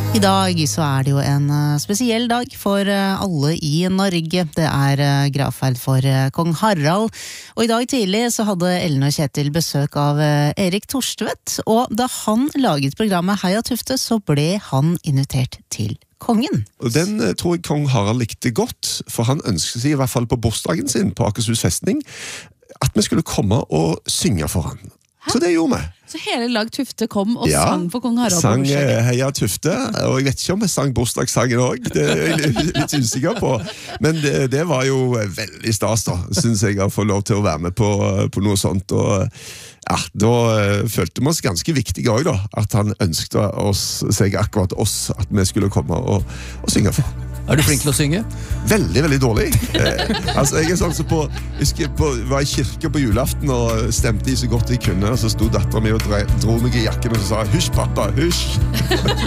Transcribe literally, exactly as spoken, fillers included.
I dag så er det jo en spesiell dag for alle i Norge. Det er gravferd for kong Harald. Og i dag tidlig så hadde Ellen og Kjetil besøk av Erik Torstvedt. Og da han laget programmet Heia Tufte, så ble han invitert til kongen. Og den tror jeg kong Harald likte godt, for han ønsket seg i hvert fall på bursdagen sin på Akershus festning, at vi skulle komme og synge for han. Hæ? Så det gjorde vi. Så hele lag Tufte kom og ja, sang for kong Harald? Sang Heia Tufte, og jeg vet ikke om jeg sang bursdagssangen også, det er jeg litt usikker på. Men det, det var jo veldig stas da, synes jeg, å få lov til å være med på, på noe sånt. Og ja, da følte vi oss ganske viktige også da, at han ønsket oss, seg akkurat oss, at vi skulle komme og, og synge for. Er du flink til å synge? Veldig, veldig dårlig. Eh, altså, jeg er sånn som på, jeg på, var i kirke på julaften og stemte i så godt jeg kunne, og så stod datteren min og dro meg i jakken og sa, hysj pappa, hysj!